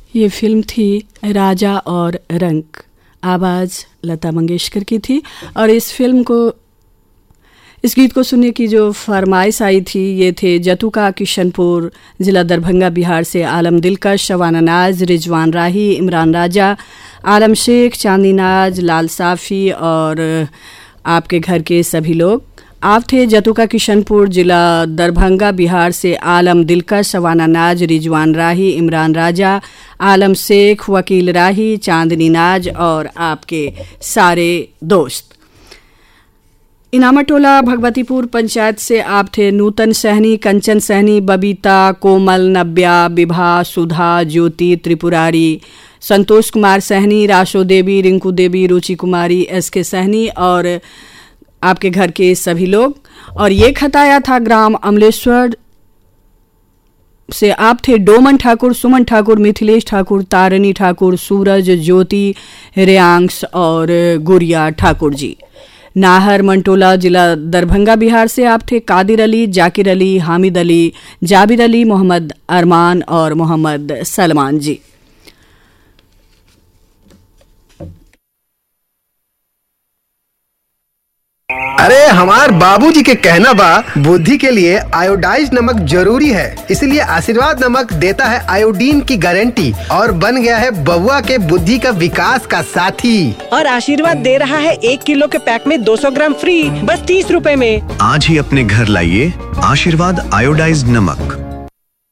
ये फिल्म थी राजा और रंक। आवाज़ लता मंगेशकर की थी। और इस गीत को सुनने की जो फरमाइश आई थी ये थे जतुका किशनपुर, ज़िला दरभंगा, बिहार से आलम दिलकश, शवाना नाज, रिजवान राही, इमरान राजा, आलम शेख, चांदी नाज, लाल साफ़ी और आपके घर के सभी लोग। आप थे जतुका किशनपुर, ज़िला दरभंगा, बिहार से आलम दिलकश, शवाना नाज, रिजवान राही, इमरान राजा, आलम शेख, वकील राही, चांदनी नाज और आपके सारे दोस्त। इनामाटोला भगवतीपुर पंचायत से आप थे नूतन सहनी, कंचन सहनी, बबीता, कोमल, नव्या, विभा, सुधा, ज्योति, त्रिपुरारी, संतोष कुमार सहनी, राशो देवी, रिंकू देवी, रुचि कुमारी, SK सहनी और आपके घर के सभी लोग। और ये खत आया था ग्राम अमलेश्वर से। आप थे डोमन ठाकुर, सुमन ठाकुर, मिथिलेश ठाकुर, तारिणी ठाकुर, सूरज, ज्योति, रेयांश और गुड़िया ठाकुर जी। नाहर मंटोला, जिला दरभंगा, बिहार से आप थे कादिर अली, जाकिर अली, हामिद अली, जाबिर अली, मोहम्मद अरमान और मोहम्मद सलमान जी। अरे हमार बाबूजी के कहना बा बुद्धि के लिए आयोडाइज नमक जरूरी है, इसलिए आशीर्वाद नमक देता है आयोडीन की गारंटी और बन गया है बबुआ के बुद्धि का विकास का साथी। और आशीर्वाद दे रहा है 1 किलो के पैक में 200 ग्राम फ्री, बस 30 रुपए में। आज ही अपने घर लाइए आशीर्वाद आयोडाइज नमक।